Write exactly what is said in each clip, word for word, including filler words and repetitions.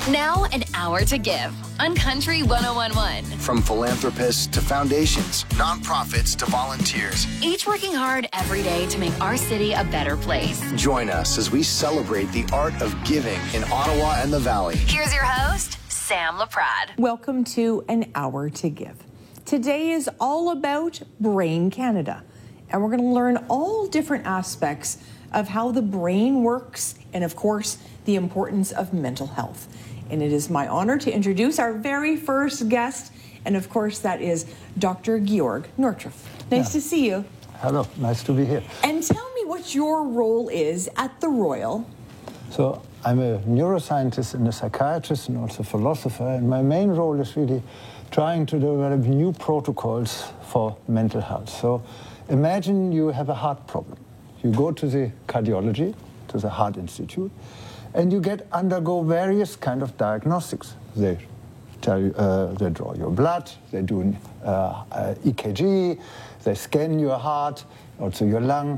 Now, an hour to give on Country one oh one point one. From philanthropists to foundations, nonprofits to volunteers, Each working hard every day to make our city a better place. join us as we celebrate the art of giving in Ottawa and the Valley. Here's your host, Sam Laprade. Welcome to An Hour to Give. Today is all about Brain Canada, and we're going to learn all different aspects of how the brain works and, of course, the importance of mental health. And it is my honor to introduce our very first guest, and of course that is Doctor Georg Northrop. Nice Yeah. to see you. Hello, nice to be here. And tell me what your role is at the Royal. So I'm a neuroscientist and a psychiatrist and also philosopher, and my main role is really trying to develop new protocols for mental health. So imagine you have a heart problem. You go to the cardiology, to the Heart Institute, and you get undergo various kind of diagnostics. They tell you, uh, they draw your blood, they do an uh, uh, E K G, they scan your heart, also your lung,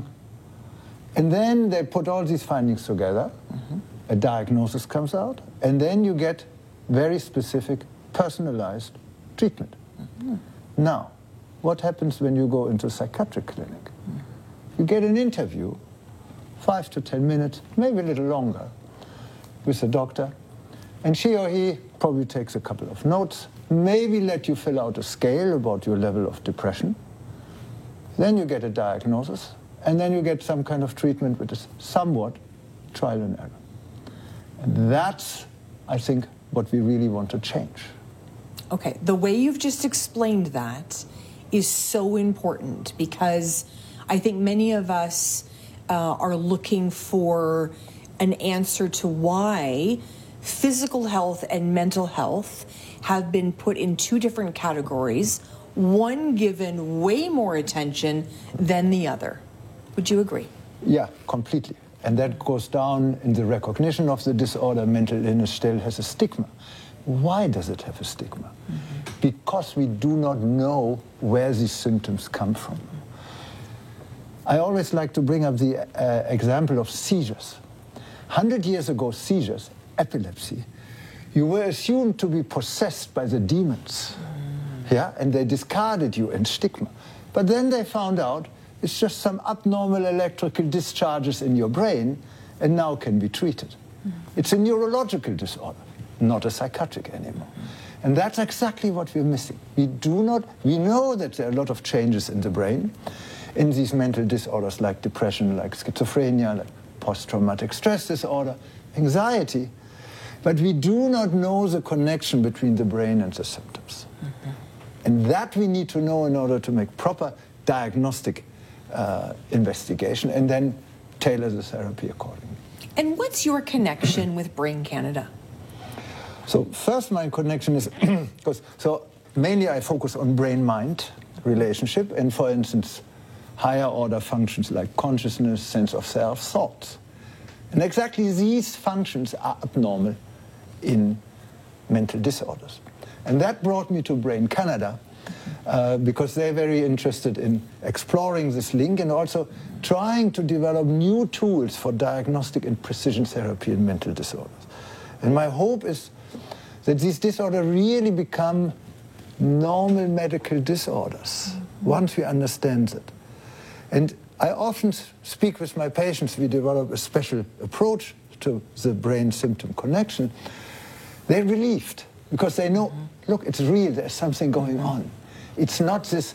and then they put all these findings together. Mm-hmm. A diagnosis comes out, and then you get very specific, personalized treatment. Mm-hmm. Now, what happens when you go into a psychiatric clinic? Mm-hmm. You get an interview, five to ten minutes, maybe a little longer, with a doctor, and she or he probably takes a couple of notes, maybe let you fill out a scale about your level of depression. Then you get a diagnosis, and then you get some kind of treatment which is somewhat trial and error. And that's, I think, what we really want to change. Okay, the way you've just explained that is so important, because I think many of us uh, are looking for an answer to why physical health and mental health have been put in two different categories, one given way more attention than the other. Would you agree? Yeah, completely. And that goes down in the recognition of the disorder. Mental illness still has a stigma. Why does it have a stigma? Mm-hmm. Because we do not know where these symptoms come from. I always like to bring up the uh, example of seizures. Hundred years ago, seizures, epilepsy, you were assumed to be possessed by the demons. Mm. Yeah, and they discarded you in stigma. But then they found out it's just some abnormal electrical discharges in your brain, and now can be treated. Mm. It's a neurological disorder, not a psychiatric anymore. Mm. And that's exactly what we're missing. We do not, we know that there are a lot of changes in the brain, in these mental disorders like depression, like schizophrenia, like post-traumatic stress disorder, anxiety, but we do not know the connection between the brain and the symptoms. Mm-hmm. And that we need to know in order to make proper diagnostic uh, investigation and then tailor the therapy accordingly. And what's your connection with Brain Canada? So first, my connection is, because so mainly I focus on brain-mind relationship, and for instance, higher order functions like consciousness, sense of self, thoughts. And exactly these functions are abnormal in mental disorders. And that brought me to Brain Canada, uh, because they're very interested in exploring this link and also trying to develop new tools for diagnostic and precision therapy in mental disorders. And my hope is that these disorders really become normal medical disorders, mm-hmm. once we understand it. And I often speak with my patients. We develop a special approach to the brain symptom connection. They're relieved because they know, mm-hmm. look, it's real, there's something going on. It's not this